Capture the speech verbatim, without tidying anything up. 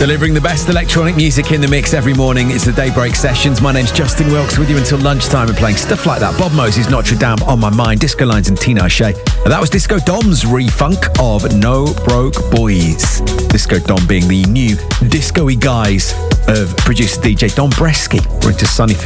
Delivering the best electronic music in the mix every morning. It's the Daybreak Sessions. My name's Justin Wilkes, with you until lunchtime and playing stuff like that. Bob Moses, Notre Dame, On My Mind, Disco Lines and Tina O'Shea. And that was Disco Dom's refunk of No Broke Boys. Disco Dom being the new disco-y guys of producer D J Don Bresky. We're into Sunny